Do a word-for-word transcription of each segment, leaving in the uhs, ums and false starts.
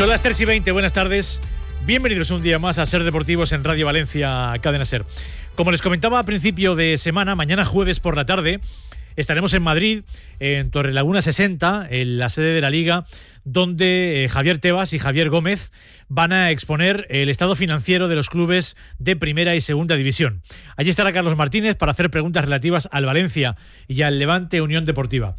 Son las tres y veinte, buenas tardes. Bienvenidos un día más a Ser Deportivos en Radio Valencia, Cadena Ser. Como les comentaba a principio de semana, mañana jueves por la tarde estaremos en Madrid, en Torrelaguna sesenta, en la sede de la Liga, donde eh, Javier Tebas y Javier Gómez van a exponer el estado financiero de los clubes de Primera y Segunda División. Allí estará Carlos Martínez para hacer preguntas relativas al Valencia y al Levante Unión Deportiva.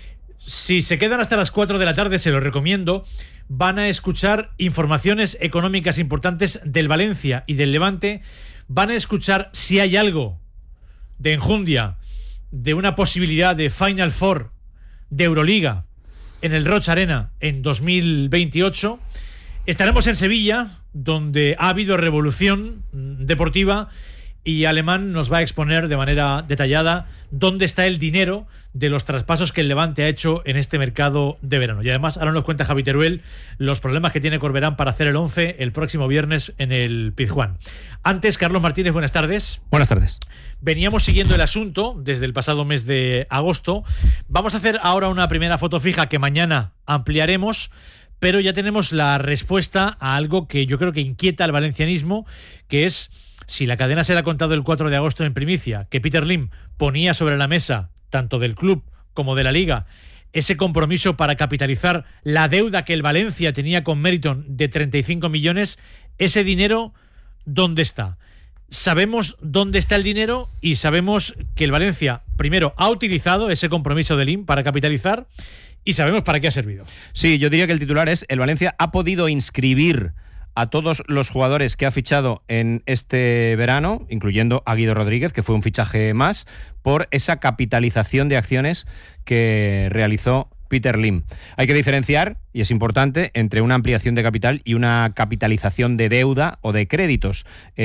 Si se quedan hasta las cuatro de la tarde, se los recomiendo, van a escuchar informaciones económicas importantes del Valencia y del Levante. Van a escuchar si hay algo de enjundia de una posibilidad de Final Four de Euroliga en el Roig Arena en dos mil veintiocho. Estaremos en Sevilla, donde ha habido revolución deportiva, y Alemán nos va a exponer de manera detallada dónde está el dinero de los traspasos que el Levante ha hecho en este mercado de verano. Y además, ahora nos cuenta Javi Teruel los problemas que tiene Corberán para hacer el once el próximo viernes en el Pizjuán. Antes, Carlos Martínez, buenas tardes. Buenas tardes. Veníamos siguiendo el asunto desde el pasado mes de agosto. Vamos a hacer ahora una primera foto fija que mañana ampliaremos, pero ya tenemos la respuesta a algo que yo creo que inquieta al valencianismo, que es si la cadena se le ha contado el cuatro de agosto en primicia, que Peter Lim ponía sobre la mesa, tanto del club como de la Liga, ese compromiso para capitalizar la deuda que el Valencia tenía con Meriton de treinta y cinco millones, ese dinero, ¿dónde está? Sabemos dónde está el dinero y sabemos que el Valencia, primero, ha utilizado ese compromiso de Lim para capitalizar y sabemos para qué ha servido. Sí, yo diría que el titular es: el Valencia ha podido inscribir a todos los jugadores que ha fichado en este verano, incluyendo a Guido Rodríguez, que fue un fichaje más, por esa capitalización de acciones que realizó Peter Lim. Hay que diferenciar, y es importante, entre una ampliación de capital y una capitalización de deuda o de créditos.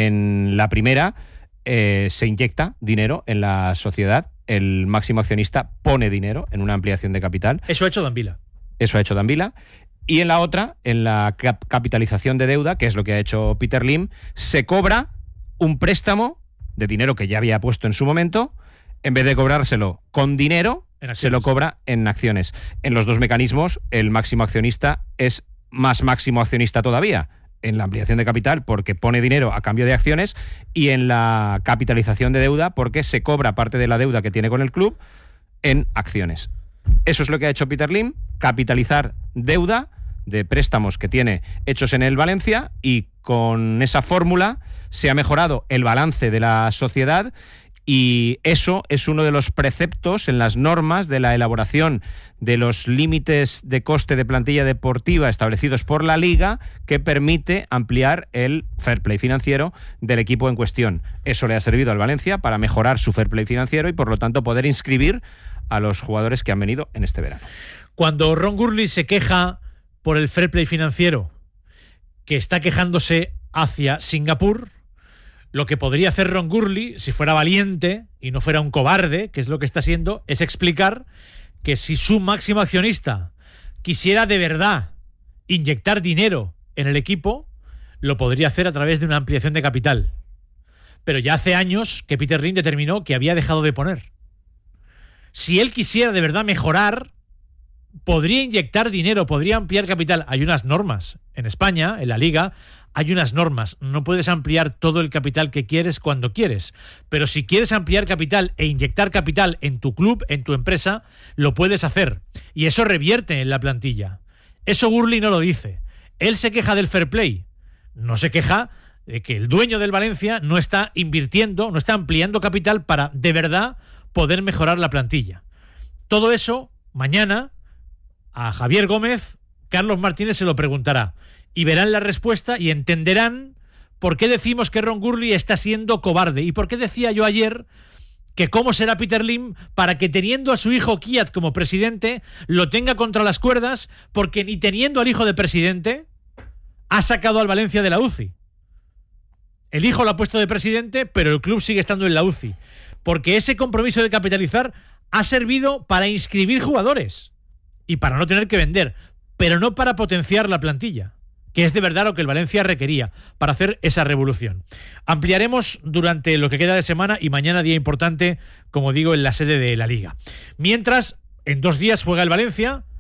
En la primera, eh, se inyecta dinero en la sociedad, el máximo accionista pone dinero en una ampliación de capital. Eso ha hecho Dan Vila. Eso ha hecho Dan Vila. Y en la otra, en la cap- capitalización de deuda, que es lo que ha hecho Peter Lim, se cobra un préstamo de dinero que ya había puesto en su momento. En vez de cobrárselo con dinero, se lo cobra en acciones. En los dos mecanismos, el máximo accionista es más máximo accionista todavía. En la ampliación de capital, porque pone dinero a cambio de acciones, y en la capitalización de deuda, porque se cobra parte de la deuda que tiene con el club en acciones. Eso es lo que ha hecho Peter Lim: capitalizar deuda de préstamos que tiene hechos en el Valencia, y con esa fórmula se ha mejorado el balance de la sociedad. Y eso es uno de los preceptos en las normas de la elaboración de los límites de coste de plantilla deportiva establecidos por la Liga, que permite ampliar el fair play financiero del equipo en cuestión. Eso le ha servido al Valencia para mejorar su fair play financiero y, por lo tanto, poder inscribir a los jugadores que han venido en este verano. Cuando Ron Gurley se queja por el fair play financiero, que está quejándose hacia Singapur, lo que podría hacer Ron Gurley, si fuera valiente y no fuera un cobarde, que es lo que está siendo, es explicar que si su máximo accionista quisiera de verdad inyectar dinero en el equipo, lo podría hacer a través de una ampliación de capital. Pero ya hace años que Peter Lim determinó que había dejado de poner. Si él quisiera de verdad mejorar, podría inyectar dinero, podría ampliar capital. Hay unas normas en España, en la Liga, hay unas normas. No puedes ampliar todo el capital que quieres cuando quieres. Pero si quieres ampliar capital e inyectar capital en tu club, en tu empresa, lo puedes hacer. Y eso revierte en la plantilla. Eso Gurley no lo dice. Él se queja del fair play. No se queja de que el dueño del Valencia no está invirtiendo, no está ampliando capital para de verdad poder mejorar la plantilla. Todo eso, mañana, a Javier Gómez, Carlos Martínez se lo preguntará. Y verán la respuesta y entenderán por qué decimos que Ron Gurley está siendo cobarde. Y por qué decía yo ayer que cómo será Peter Lim para que, teniendo a su hijo Kiat como presidente, lo tenga contra las cuerdas, porque ni teniendo al hijo de presidente ha sacado al Valencia de la U C I. El hijo lo ha puesto de presidente, pero el club sigue estando en la U C I. Porque ese compromiso de capitalizar ha servido para inscribir jugadores y para no tener que vender, pero no para potenciar la plantilla, que es de verdad lo que el Valencia requería para hacer esa revolución. Ampliaremos durante lo que queda de semana y mañana, día importante, como digo, en la sede de la Liga. Mientras, en dos días juega el Valencia,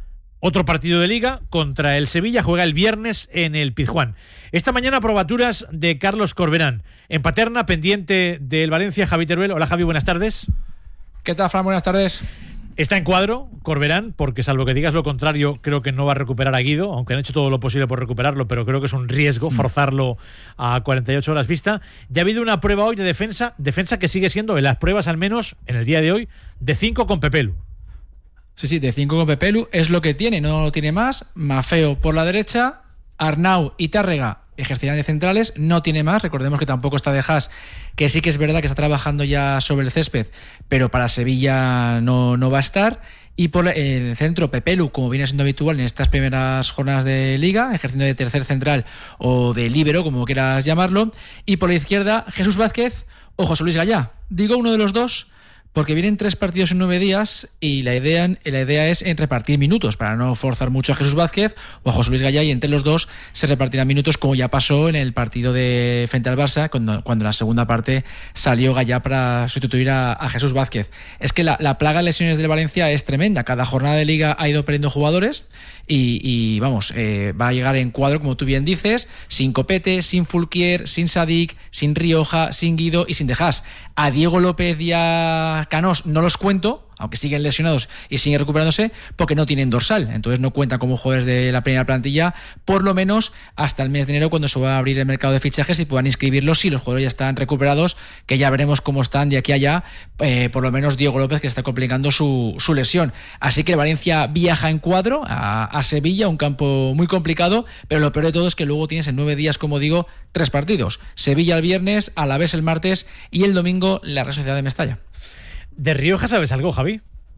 Otro partido de Liga contra el Sevilla, juega el viernes en el Pizjuán. Esta mañana probaturas de Carlos Corberán. En Paterna, pendiente del Valencia, Javi Teruel. Hola Javi, buenas tardes. ¿Qué tal, Fran? Buenas tardes. Está en cuadro Corberán, porque salvo que digas lo contrario, creo que no va a recuperar a Guido, aunque han hecho todo lo posible por recuperarlo, pero creo que es un riesgo forzarlo a cuarenta y ocho horas vista. Ya ha habido una prueba hoy de defensa, defensa que sigue siendo, en las pruebas al menos, en el día de hoy, de cinco con Pepelu. Sí, sí, de cinco con Pepelu, es lo que tiene, no tiene más. Maffeo por la derecha, Arnau y Tárrega ejercerán de centrales, no tiene más. Recordemos que tampoco está de Haas, que sí que es verdad que está trabajando ya sobre el césped, pero para Sevilla no, no va a estar. Y por el centro, Pepelu, como viene siendo habitual en estas primeras jornadas de Liga, ejerciendo de tercer central o de líbero, como quieras llamarlo. Y por la izquierda, Jesús Vázquez o José Luis Gallá. Digo uno de los dos porque vienen tres partidos en nueve días y la idea, la idea es en repartir minutos para no forzar mucho a Jesús Vázquez o a José Luis Gallá, y entre los dos se repartirán minutos, como ya pasó en el partido de frente al Barça, cuando, cuando en la segunda parte salió Gallá para sustituir a, a Jesús Vázquez. Es que la, la plaga de lesiones del Valencia es tremenda. Cada jornada de Liga ha ido perdiendo jugadores y, y vamos, eh, va a llegar en cuadro, como tú bien dices, sin Copete, sin Fulquier, sin Sadik, sin Rioja, sin Guido y sin De Haas. A Diego López y a Canós no los cuento, aunque siguen lesionados y siguen recuperándose, porque no tienen dorsal, entonces no cuentan como jugadores de la primera plantilla, por lo menos hasta el mes de enero, cuando se va a abrir el mercado de fichajes y puedan inscribirlos si los jugadores ya están recuperados, que ya veremos cómo están de aquí a allá, eh, por lo menos Diego López, que está complicando su, su lesión. Así que Valencia viaja en cuadro a, a Sevilla, un campo muy complicado, pero lo peor de todo es que luego tienes en nueve días, como digo, tres partidos. Sevilla el viernes, Alavés el martes y el domingo la Real Sociedad de Mestalla. ¿De Rioja sabes algo, Javi?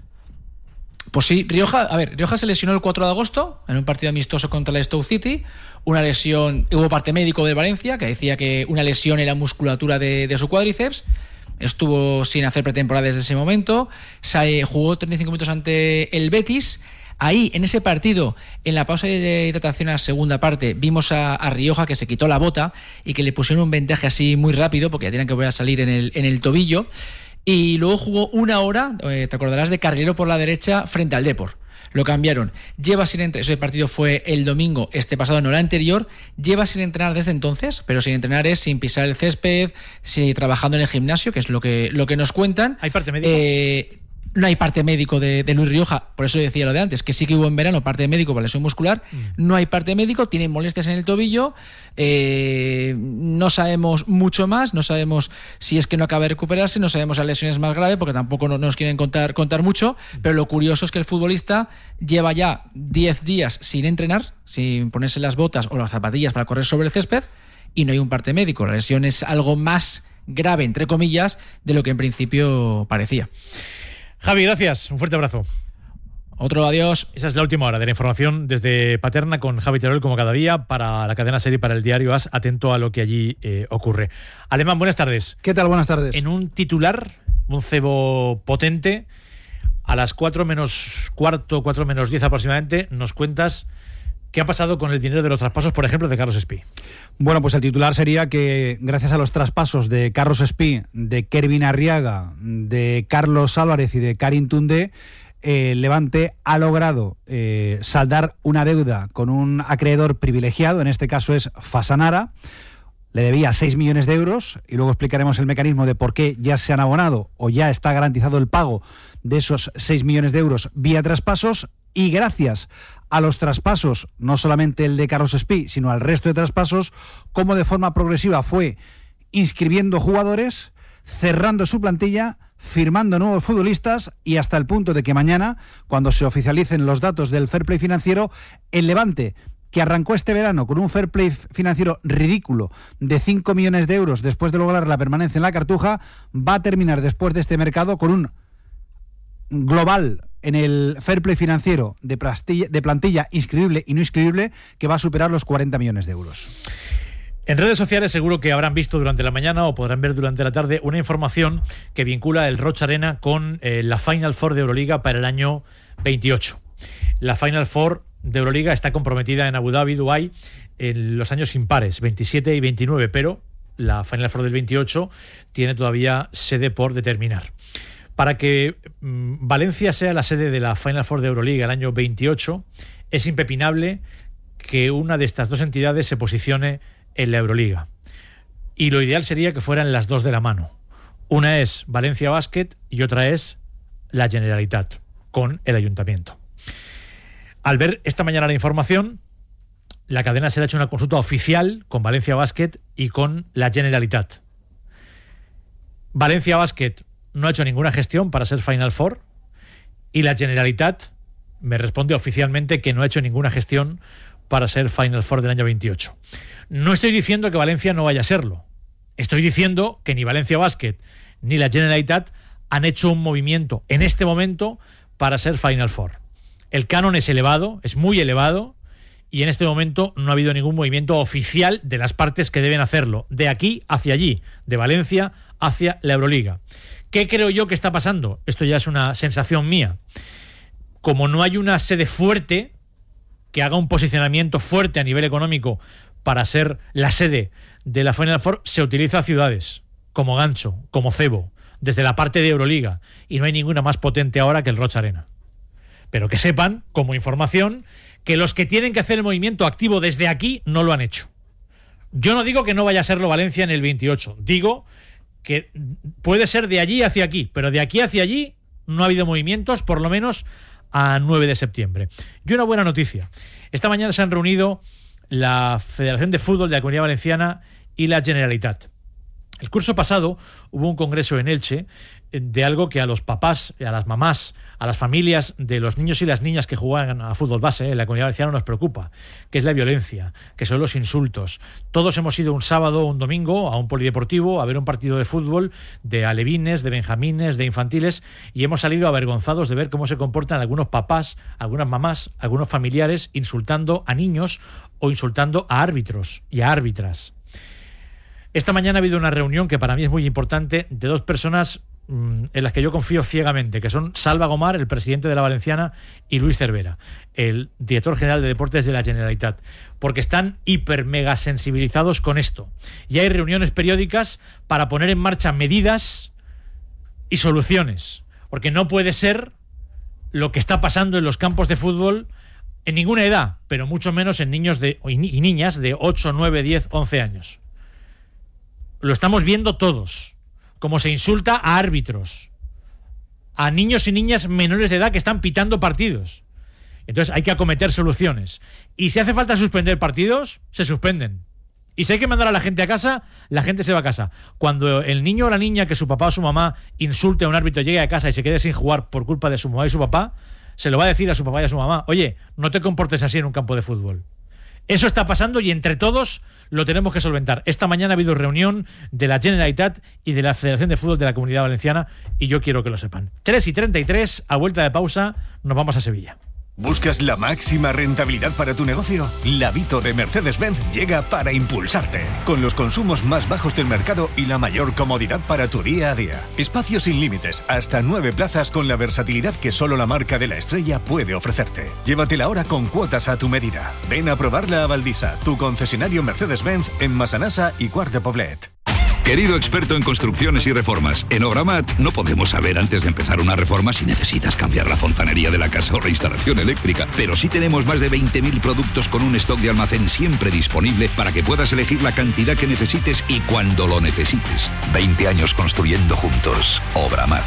Pues sí, Rioja, a ver, Rioja se lesionó el cuatro de agosto en un partido amistoso contra el Stoke City. Una lesión, hubo parte médico de Valencia que decía que una lesión en la musculatura de, de su cuádriceps. Estuvo sin hacer pretemporada desde ese momento. Se jugó treinta y cinco minutos ante el Betis. Ahí, en ese partido, en la pausa de hidratación a la segunda parte, vimos a, a Rioja que se quitó la bota y que le pusieron un vendaje así muy rápido, porque ya tenían que volver a salir en el, en el tobillo. Y luego jugó una hora, eh, te acordarás, de carrilero por la derecha frente al Depor. Lo cambiaron. Lleva sin entrenar, ese partido fue el domingo, este pasado, no el anterior. Lleva sin entrenar desde entonces, pero sin entrenar es sin pisar el césped, sin, trabajando en el gimnasio, que es lo que, lo que nos cuentan. ¿Hay parte médica? Eh, no hay parte médico de, de Luis Rioja, por eso decía lo de antes, que sí que hubo en verano parte médico para lesión muscular. Mm. No hay parte médico, tiene molestias en el tobillo. Eh, no sabemos mucho más, no sabemos si es que no acaba de recuperarse, no sabemos si la lesión es más grave, porque tampoco no, nos quieren contar, contar mucho, pero lo curioso es que el futbolista lleva ya diez días sin entrenar, sin ponerse las botas o las zapatillas para correr sobre el césped, y no hay un parte médico. La lesión es algo más grave, entre comillas, de lo que en principio parecía. Javi, gracias, un fuerte abrazo. Otro adiós. Esa es la última hora de la información desde Paterna con Javi Teruel, como cada día, para la cadena SER y para el diario AS, atento a lo que allí eh, ocurre. Alemán, buenas tardes. ¿Qué tal? Buenas tardes. En un titular, un cebo potente, a las cuatro menos cuarto, cuatro menos diez aproximadamente, nos cuentas qué ha pasado con el dinero de los traspasos, por ejemplo, de Carlos Espí. Bueno, pues el titular sería que gracias a los traspasos de Carlos Espí, de Kervin Arriaga, de Carlos Álvarez y de Karim Toundé, eh, Levante ha logrado eh, saldar una deuda con un acreedor privilegiado, en este caso es Fasanara. Le debía seis millones de euros y luego explicaremos el mecanismo de por qué ya se han abonado o ya está garantizado el pago de esos seis millones de euros vía traspasos. Y gracias a los traspasos, no solamente el de Carlos Espí, sino al resto de traspasos, como de forma progresiva fue inscribiendo jugadores, cerrando su plantilla, firmando nuevos futbolistas, y hasta el punto de que mañana, cuando se oficialicen los datos del fair play financiero, el Levante, que arrancó este verano con un fair play financiero ridículo de cinco millones de euros después de lograr la permanencia en la Cartuja, va a terminar después de este mercado con un global en el fair play financiero de plantilla, de plantilla inscribible y no inscribible que va a superar los cuarenta millones de euros. En redes sociales seguro que habrán visto durante la mañana o podrán ver durante la tarde una información que vincula el Rocha Arena con eh, la Final Four de Euroliga para el año veintiocho. La Final Four de Euroliga está comprometida en Abu Dhabi, Dubái, en los años impares, veintisiete y veintinueve, pero la Final Four del veintiocho tiene todavía sede por determinar. Para que mmm, Valencia sea la sede de la Final Four de Euroliga el año veintiocho, es impepinable que una de estas dos entidades se posicione en la Euroliga. Y lo ideal sería que fueran las dos de la mano. Una es Valencia Basket y otra es la Generalitat, con el Ayuntamiento. Al ver esta mañana la información, la cadena se le ha hecho una consulta oficial con Valencia Basket y con la Generalitat. Valencia Basket no ha hecho ninguna gestión para ser Final Four y la Generalitat me responde oficialmente que no ha hecho ninguna gestión para ser Final Four del año veintiocho. No estoy diciendo que Valencia no vaya a serlo. Estoy diciendo que ni Valencia Basket ni la Generalitat han hecho un movimiento en este momento para ser Final Four. El canon es elevado, es muy elevado, y en este momento no ha habido ningún movimiento oficial de las partes que deben hacerlo, de aquí hacia allí, de Valencia hacia la Euroliga. ¿Qué creo yo que está pasando? Esto ya es una sensación mía. Como no hay una sede fuerte que haga un posicionamiento fuerte a nivel económico para ser la sede de la Final Four, se utiliza ciudades como gancho, como cebo, desde la parte de Euroliga, y no hay ninguna más potente ahora que el Rocha Arena. Pero que sepan, como información, que los que tienen que hacer el movimiento activo desde aquí no lo han hecho. Yo no digo que no vaya a serlo Valencia en el veintiocho, digo que puede ser de allí hacia aquí, pero de aquí hacia allí no ha habido movimientos, por lo menos a nueve de septiembre. Y una buena noticia. Esta mañana se han reunido la Federación de Fútbol de la Comunidad Valenciana y la Generalitat. El curso pasado hubo un congreso en Elche de algo que a los papás, a las mamás, a las familias de los niños y las niñas que juegan a fútbol base en la Comunidad Valenciana nos preocupa, que es la violencia, que son los insultos. Todos hemos ido un sábado o un domingo a un polideportivo a ver un partido de fútbol de alevines, de benjamines, de infantiles, y hemos salido avergonzados de ver cómo se comportan algunos papás, algunas mamás, algunos familiares insultando a niños o insultando a árbitros y a árbitras. Esta mañana ha habido una reunión que para mí es muy importante de dos personas mmm, en las que yo confío ciegamente, que son Salva Gomar, el presidente de la Valenciana, y Luis Cervera, el director general de deportes de la Generalitat, porque están hiper mega sensibilizados con esto. Y hay reuniones periódicas para poner en marcha medidas y soluciones, porque no puede ser lo que está pasando en los campos de fútbol en ninguna edad, pero mucho menos en niños de, y niñas de ocho, nueve, diez, once años. Lo estamos viendo todos, como se insulta a árbitros, a niños y niñas menores de edad que están pitando partidos. Entonces hay que acometer soluciones. Y si hace falta suspender partidos, se suspenden. Y si hay que mandar a la gente a casa, la gente se va a casa. Cuando el niño o la niña que su papá o su mamá insulte a un árbitro, llegue a casa y se quede sin jugar por culpa de su mamá y su papá, se lo va a decir a su papá y a su mamá: oye, no te comportes así en un campo de fútbol. Eso está pasando y entre todos lo tenemos que solventar. Esta mañana ha habido reunión de la Generalitat y de la Federación de Fútbol de la Comunidad Valenciana y yo quiero que lo sepan. tres y treinta y tres, a vuelta de pausa, nos vamos a Sevilla. ¿Buscas la máxima rentabilidad para tu negocio? La Vito de Mercedes-Benz llega para impulsarte, con los consumos más bajos del mercado y la mayor comodidad para tu día a día. Espacios sin límites, hasta nueve plazas con la versatilidad que solo la marca de la estrella puede ofrecerte. Llévatela ahora con cuotas a tu medida. Ven a probarla a Valdisa, tu concesionario Mercedes-Benz en Massanassa y Quart de Poblet. Querido experto en construcciones y reformas, en Obramat no podemos saber antes de empezar una reforma si necesitas cambiar la fontanería de la casa o la instalación eléctrica, pero sí tenemos más de veinte mil productos con un stock de almacén siempre disponible para que puedas elegir la cantidad que necesites y cuando lo necesites. veinte años construyendo juntos. Obramat.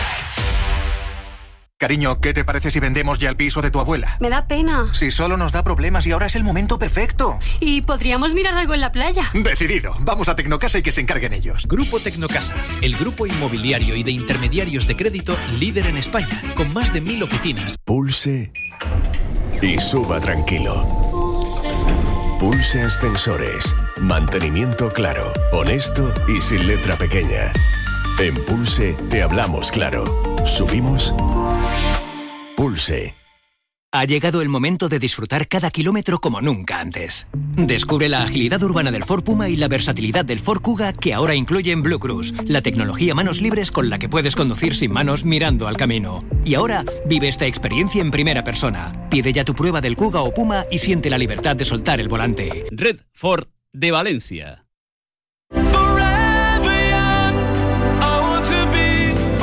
Cariño, ¿qué te parece si vendemos ya el piso de tu abuela? Me da pena. Si solo nos da problemas y ahora es el momento perfecto. Y podríamos mirar algo en la playa. Decidido. Vamos a Tecnocasa y que se encarguen ellos. Grupo Tecnocasa, el grupo inmobiliario y de intermediarios de crédito líder en España, con más de mil oficinas. Pulse y suba tranquilo. Pulse Ascensores. Mantenimiento claro, honesto y sin letra pequeña. En Pulse te hablamos claro. Subimos. Pulse. Ha llegado el momento de disfrutar cada kilómetro como nunca antes. Descubre la agilidad urbana del Ford Puma y la versatilidad del Ford Kuga, que ahora incluyen Blue Cruise, la tecnología manos libres con la que puedes conducir sin manos mirando al camino. Y ahora vive esta experiencia en primera persona. Pide ya tu prueba del Kuga o Puma y siente la libertad de soltar el volante. Red Ford de Valencia.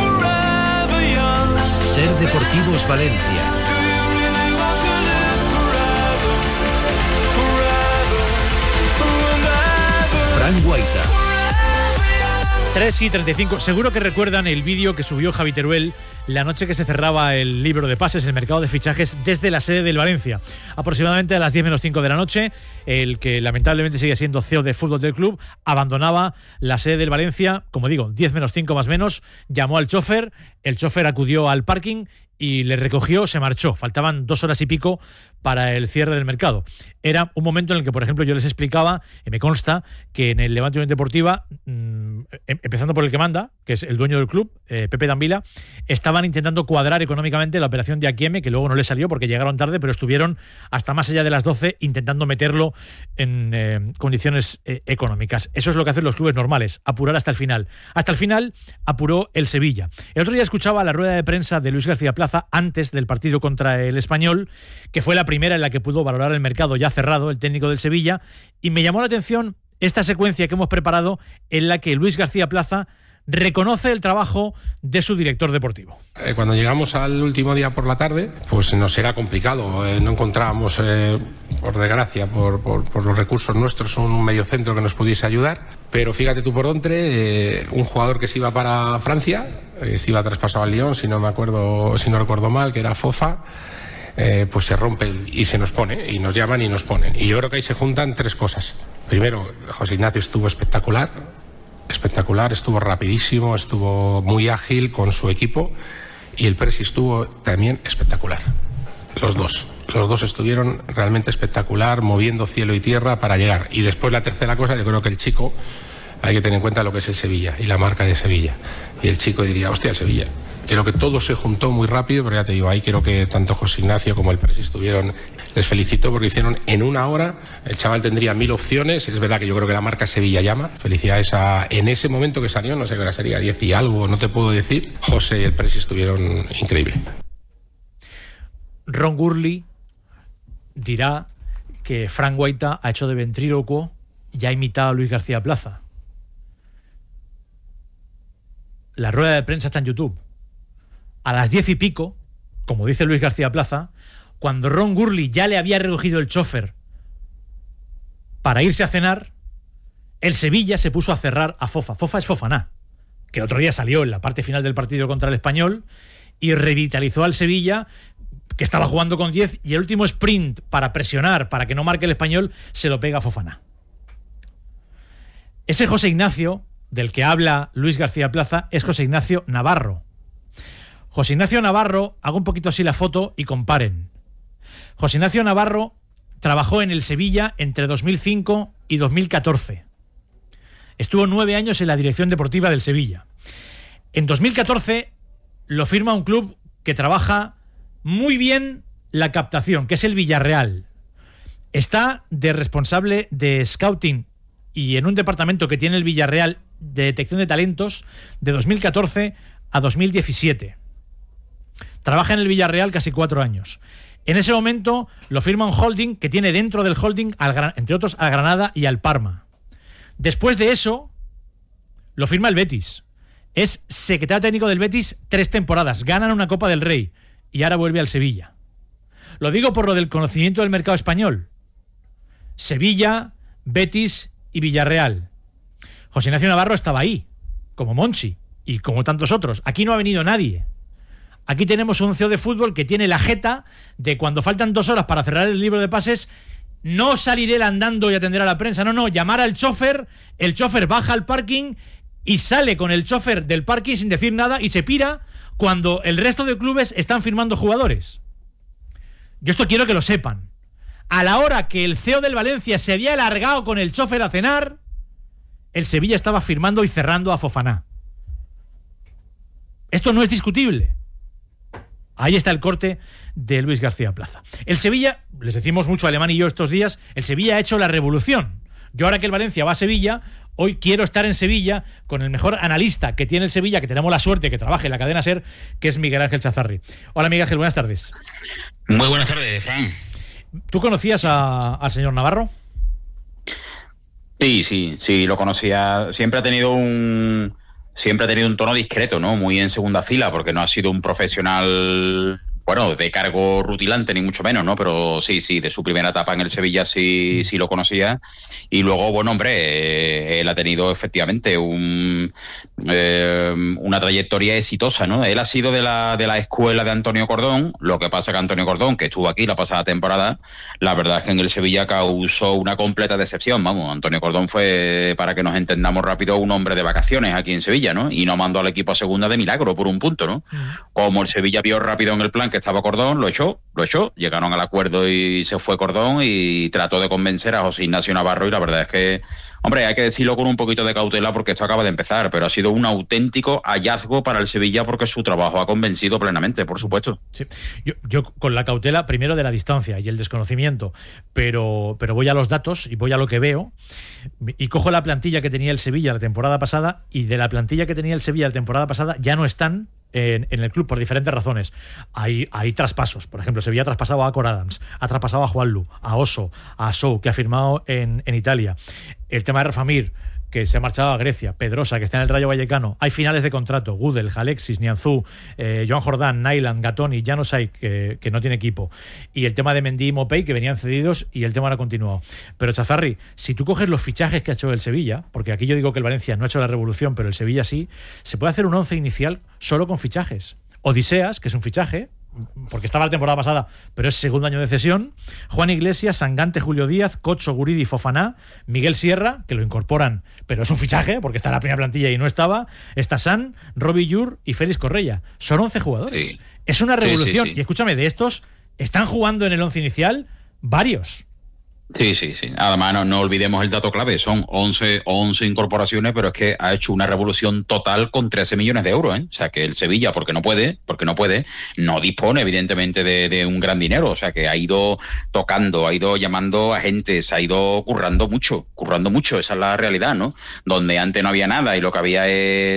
Ser Deportivos Valencia. tres y treinta y cinco. Seguro que recuerdan el vídeo que subió Javi Teruel la noche que se cerraba el libro de pases, el mercado de fichajes, desde la sede del Valencia. Aproximadamente a las diez menos cinco de la noche, el que lamentablemente sigue siendo C E O de fútbol del club abandonaba la sede del Valencia, como digo, diez menos cinco más o menos, llamó al chofer, el chofer acudió al parking y le recogió, se marchó. Faltaban dos horas y pico para el cierre del mercado. Era un momento en el que, por ejemplo, yo les explicaba, y me consta, que en el Levante Unión Deportiva, mmm, empezando por el que manda, que es el dueño del club, eh, Pepe Dambila, estaban intentando cuadrar económicamente la operación de Akieme, que luego no le salió porque llegaron tarde, pero estuvieron hasta más allá de las doce intentando meterlo en eh, condiciones eh, económicas. Eso es lo que hacen los clubes normales, apurar hasta el final. Hasta el final apuró el Sevilla. El otro día escuchaba la rueda de prensa de Luis García Plaza antes del partido contra el Español, que fue la primera en la que pudo valorar el mercado ya cerrado, el técnico del Sevilla, y me llamó la atención esta secuencia que hemos preparado en la que Luis García Plaza reconoce el trabajo de su director deportivo. Eh, cuando llegamos al último día por la tarde, pues nos era complicado. Eh, no encontrábamos, eh, por desgracia, por, por, por los recursos nuestros, un mediocentro que nos pudiese ayudar. Pero fíjate tú por dónde, eh, un jugador que se iba para Francia, eh, se iba traspasado al Lyon, si no me acuerdo, si no recuerdo mal, que era Fofa. Eh, pues se rompe y se nos pone, y nos llaman y nos ponen. Y yo creo que ahí se juntan tres cosas. Primero, José Ignacio estuvo espectacular, espectacular, estuvo rapidísimo, estuvo muy ágil con su equipo, y el Presi estuvo también espectacular. Los dos, los dos estuvieron realmente espectacular, moviendo cielo y tierra para llegar. Y después la tercera cosa, yo creo que el chico, hay que tener en cuenta lo que es el Sevilla y la marca de Sevilla. Y el chico diría, hostia, el Sevilla. Creo que todo se juntó muy rápido, pero ya te digo, ahí creo que tanto José Ignacio como el Presi estuvieron. Les felicito porque hicieron en una hora, el chaval tendría mil opciones. Es verdad que yo creo que la marca Sevilla llama. Felicidades a, en ese momento que salió, no sé qué hora sería, diez y algo, no te puedo decir. José y el Presi estuvieron increíbles. Ron Gurley dirá que Frank Guaita ha hecho de ventrílocuo y ha imitado a Luis García Plaza. La rueda de prensa está en YouTube. A las diez y pico, como dice Luis García Plaza, cuando Ron Gurley ya le había recogido el chofer para irse a cenar, el Sevilla se puso a cerrar a Fofa. Fofa es Fofana, que el otro día salió en la parte final del partido contra el Español y revitalizó al Sevilla, que estaba jugando con diez, y el último sprint para presionar, para que no marque el Español, se lo pega a Fofana. Ese José Ignacio, del que habla Luis García Plaza, es José Ignacio Navarro. José Ignacio Navarro, hago un poquito así la foto y comparen. José Ignacio Navarro trabajó en el Sevilla entre dos mil cinco y dos mil catorce. Estuvo nueve años en la dirección deportiva del Sevilla. En dos mil catorce lo firma un club que trabaja muy bien la captación, que es el Villarreal. Está de responsable de scouting y en un departamento que tiene el Villarreal de detección de talentos de dos mil catorce a dos mil diecisiete. Trabaja en el Villarreal casi cuatro años. En ese momento lo firma un holding que tiene dentro del holding, al, entre otros, al Granada y al Parma. Después de eso, lo firma el Betis. Es secretario técnico del Betis tres temporadas. Ganan una Copa del Rey y ahora vuelve al Sevilla. Lo digo por lo del conocimiento del mercado español. Sevilla, Betis y Villarreal. José Ignacio Navarro estaba ahí, como Monchi y como tantos otros. Aquí no ha venido nadie. Aquí tenemos un C E O de fútbol que tiene la jeta de cuando faltan dos horas para cerrar el libro de pases, no salir él andando y atender a la prensa, no, no, llamar al chofer, el chofer baja al parking y sale con el chofer del parking sin decir nada y se pira cuando el resto de clubes están firmando jugadores. Yo esto quiero que lo sepan. A la hora que el C E O del Valencia se había largado con el chofer a cenar, el Sevilla estaba firmando y cerrando a Fofana. Esto no es discutible. Ahí está el corte de Luis García Plaza. El Sevilla, les decimos mucho Alemán y yo estos días, el Sevilla ha hecho la revolución. Yo ahora que el Valencia va a Sevilla, hoy quiero estar en Sevilla con el mejor analista que tiene el Sevilla, que tenemos la suerte que trabaje en la cadena SER, que es Miguel Ángel Chazarri. Hola Miguel Ángel, buenas tardes. Muy buenas tardes, Fran. ¿Tú conocías a, al señor Navarro? Sí, sí, sí, lo conocía. Siempre ha tenido un... Siempre ha tenido un tono discreto, ¿no? Muy en segunda fila, porque no ha sido un profesional bueno, de cargo rutilante ni mucho menos, ¿no? Pero sí, sí, de su primera etapa en el Sevilla sí, sí lo conocía. Y luego, bueno, hombre, eh, él ha tenido efectivamente un, eh, una trayectoria exitosa, ¿no? Él ha sido de la, de la escuela de Antonio Cordón. Lo que pasa que Antonio Cordón, que estuvo aquí la pasada temporada, la verdad es que en el Sevilla causó una completa decepción. Vamos, Antonio Cordón fue, para que nos entendamos rápido, un hombre de vacaciones aquí en Sevilla, ¿no? Y no mandó al equipo a segunda de milagro por un punto, ¿no? Como el Sevilla vio rápido en el plan que estaba Cordón, lo echó, lo echó, llegaron al acuerdo y se fue Cordón y trató de convencer a José Ignacio Navarro y la verdad es que, hombre, hay que decirlo con un poquito de cautela porque esto acaba de empezar, pero ha sido un auténtico hallazgo para el Sevilla porque su trabajo ha convencido plenamente, por supuesto. Sí. Yo, yo con la cautela primero de la distancia y el desconocimiento, pero, pero voy a los datos y voy a lo que veo y cojo la plantilla que tenía el Sevilla la temporada pasada y de la plantilla que tenía el Sevilla la temporada pasada ya no están En, en el club por diferentes razones. Hay, hay traspasos. Por ejemplo, Sevilla ha traspasado a Cor Adams, ha traspasado a Juanlu, a Oso, a Sou, que ha firmado en, en Italia. El tema de Rafa Mir, que se ha marchado a Grecia, Pedrosa, que está en el Rayo Vallecano. Hay finales de contrato, Gudel, Alexis, Nianzú, eh, Joan Jordán, Nyland, Gatoni, Januzaj, que, que no tiene equipo. Y el tema de Mendy y Mopey, que venían cedidos y el tema no ha continuado. Pero Chazarri, si tú coges los fichajes que ha hecho el Sevilla, porque aquí yo digo que el Valencia no ha hecho la revolución, pero el Sevilla sí, se puede hacer un once inicial solo con fichajes. Odiseas, que es un fichaje, porque estaba la temporada pasada, pero es segundo año de cesión. Juan Iglesias, Sangante, Julio Díaz, Cocho, Guridi, Fofaná, Miguel Sierra, que lo incorporan, pero es un fichaje, porque está en la primera plantilla y no estaba. Está San, Robbie Llur y Félix Correia. Son once jugadores. Sí. Es una revolución. Sí, sí, sí. Y escúchame, de estos, están jugando en el once inicial varios. Sí, sí, sí. Además, no, no olvidemos el dato clave. Son once, once incorporaciones, pero es que ha hecho una revolución total con trece millones de euros, ¿eh? O sea, que el Sevilla, porque no puede, porque no puede, no dispone, evidentemente, de, de un gran dinero. O sea, que ha ido tocando, ha ido llamando a gente, se ha ido currando mucho, currando mucho. Esa es la realidad, ¿no? Donde antes no había nada y lo que había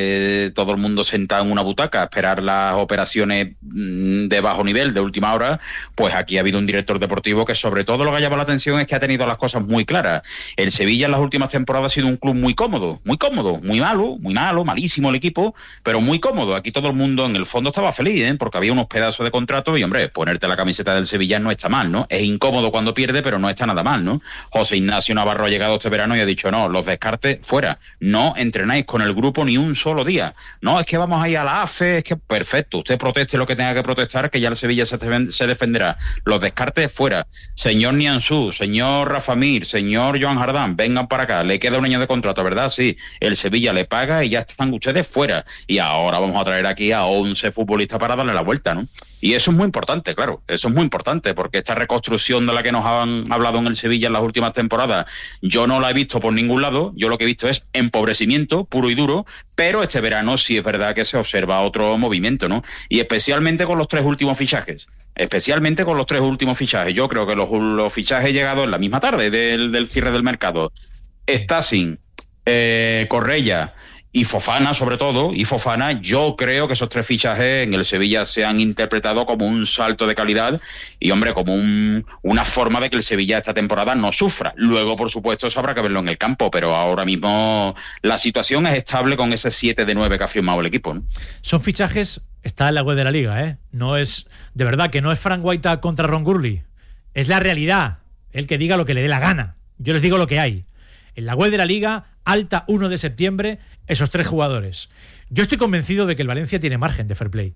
es todo el mundo sentado en una butaca a esperar las operaciones de bajo nivel, de última hora, pues aquí ha habido un director deportivo que sobre todo lo que ha llamado la atención es que ha tenido las cosas muy claras. El Sevilla en las últimas temporadas ha sido un club muy cómodo, muy cómodo, muy malo, muy malo, malísimo el equipo, pero muy cómodo. Aquí todo el mundo en el fondo estaba feliz, ¿eh? Porque había unos pedazos de contrato y, hombre, ponerte la camiseta del Sevilla no está mal, ¿no? Es incómodo cuando pierde, pero no está nada mal, ¿no? José Ignacio Navarro ha llegado este verano y ha dicho, no, los descartes fuera, no entrenáis con el grupo ni un solo día. No, es que vamos a ir a la A F E, es que perfecto, usted proteste lo que tenga que protestar, que ya el Sevilla se, se defenderá. Los descartes fuera. Señor Nianzú, señor Rafa Mir, señor Joan Jordán, vengan para acá, le queda un año de contrato, ¿verdad? Sí, el Sevilla le paga y ya están ustedes fuera. Y ahora vamos a traer aquí a once futbolistas para darle la vuelta, ¿no? Y eso es muy importante, claro, eso es muy importante, porque esta reconstrucción de la que nos han hablado en el Sevilla en las últimas temporadas, yo no la he visto por ningún lado, yo lo que he visto es empobrecimiento puro y duro, pero este verano sí es verdad que se observa otro movimiento, ¿no? Y especialmente con los tres últimos fichajes. Especialmente con los tres últimos fichajes. Yo creo que los, los fichajes llegados en la misma tarde del, del cierre del mercado. Stassin, eh, Correia y Fofana, sobre todo, y Fofana, yo creo que esos tres fichajes en el Sevilla se han interpretado como un salto de calidad y, hombre, como un, una forma de que el Sevilla esta temporada no sufra. Luego, por supuesto, eso habrá que verlo en el campo, pero ahora mismo la situación es estable con ese siete de nueve que ha firmado el equipo, ¿no? Son fichajes, está en la web de la Liga, ¿eh? No es, de verdad, que no es Frank Guaita contra Ron Gurley. Es la realidad. El que diga lo que le dé la gana. Yo les digo lo que hay. En la web de la Liga, alta uno de septiembre, esos tres jugadores. Yo estoy convencido de que el Valencia tiene margen de fair play.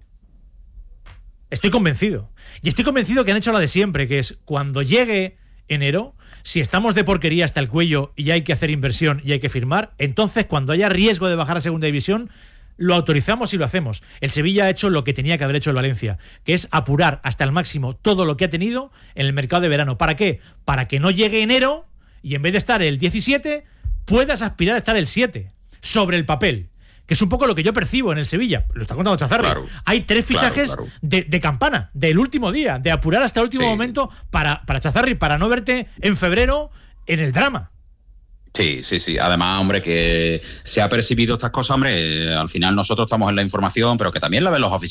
Estoy convencido. Y estoy convencido que han hecho la de siempre, que es cuando llegue enero, si estamos de porquería hasta el cuello y hay que hacer inversión y hay que firmar, entonces cuando haya riesgo de bajar a segunda división, lo autorizamos y lo hacemos. El Sevilla ha hecho lo que tenía que haber hecho el Valencia, que es apurar hasta el máximo todo lo que ha tenido en el mercado de verano. ¿Para qué? Para que no llegue enero y en vez de estar el diecisiete, puedas aspirar a estar el siete, sobre el papel, que es un poco lo que yo percibo en el Sevilla. Lo está contando Chazarri. Claro, Hay tres fichajes claro, claro. De, de campana, del último día, de apurar hasta el último sí. momento para, para Chazarri, para no verte en febrero en el drama. Sí, sí, sí. Además, hombre, que se ha percibido estas cosas, hombre, al final nosotros estamos en la información, pero que también la ven los aficionados.